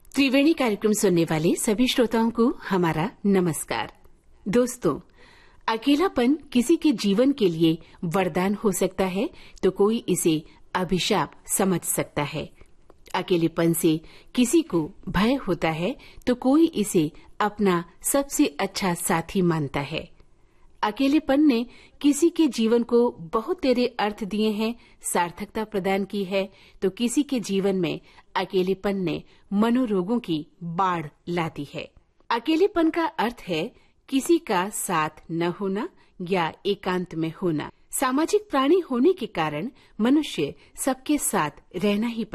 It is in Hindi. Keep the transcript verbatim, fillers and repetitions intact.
त्रिवेणी कार्यक्रम सुनने वाले सभी श्रोताओं को हमारा नमस्कार। दोस्तों, अकेलापन किसी के जीवन के लिए वरदान हो सकता है तो कोई इसे अभिशाप समझ सकता है। अकेलेपन से किसी को भय होता है तो कोई इसे अपना सबसे अच्छा साथी मानता है। अकेलेपन ने किसी के जीवन को बहुत तेरे अर्थ दिए हैं, सार्थकता प्रदान की है, तो किसी के जीवन में अकेलेपन ने मनोरोगों की बाढ़ ला दी है। अकेलेपन का अर्थ है किसी का साथ न होना या एकांत में होना। सामाजिक प्राणी होने के कारण मनुष्य सबके साथ रहना ही